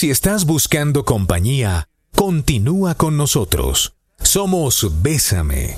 Si estás buscando compañía, continúa con nosotros. Somos Bésame.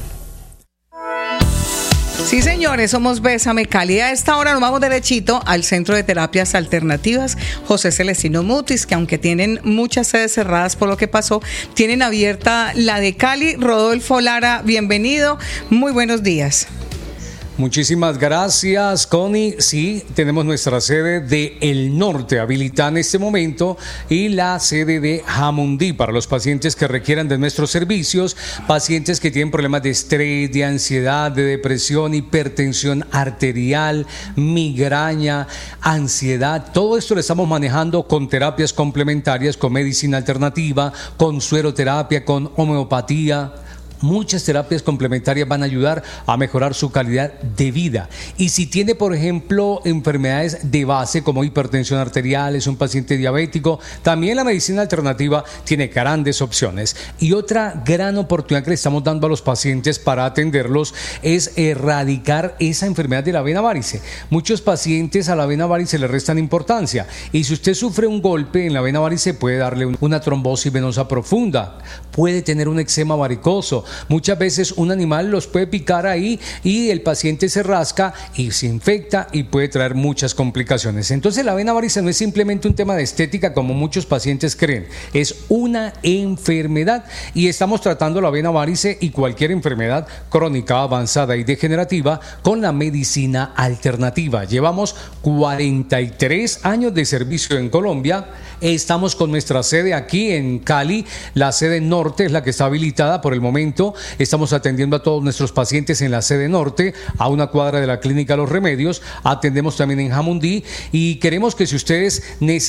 Sí, señores, somos Bésame Cali. A esta hora nos vamos derechito al Centro de Terapias Alternativas José Celestino Mutis, que aunque tienen muchas sedes cerradas por lo que pasó, tienen abierta la de Cali. Rodolfo Lara, bienvenido. Muy buenos días. Muchísimas gracias, Connie. Sí, tenemos nuestra sede de El Norte habilitada en este momento y la sede de Jamundí para los pacientes que requieran de nuestros servicios, pacientes que tienen problemas de estrés, de ansiedad, de depresión, hipertensión arterial, migraña, ansiedad. Todo esto lo estamos manejando con terapias complementarias, con medicina alternativa, con sueroterapia, con homeopatía. Muchas terapias complementarias van a ayudar a mejorar su calidad de vida. Y si tiene, por ejemplo, enfermedades de base como hipertensión arterial, es un paciente diabético, también la medicina alternativa tiene grandes opciones. Y otra gran oportunidad que le estamos dando a los pacientes para atenderlos es erradicar esa enfermedad de la vena varice. Muchos pacientes a la vena varice le restan importancia. Y si usted sufre un golpe en la vena varice, puede darle una trombosis venosa profunda, puede tener un eczema varicoso. Muchas veces un animal los puede picar ahí y el paciente se rasca y se infecta y puede traer muchas complicaciones. Entonces la vena varice no es simplemente un tema de estética como muchos pacientes creen, es una enfermedad y estamos tratando la vena varice y cualquier enfermedad crónica, avanzada y degenerativa con la medicina alternativa. Llevamos 43 años de servicio en Colombia. Estamos con nuestra sede aquí en Cali, la sede norte es la que está habilitada por el momento. Estamos atendiendo a todos nuestros pacientes en la sede norte, a una cuadra de la clínica Los Remedios. Atendemos también en Jamundí y queremos que si ustedes necesitan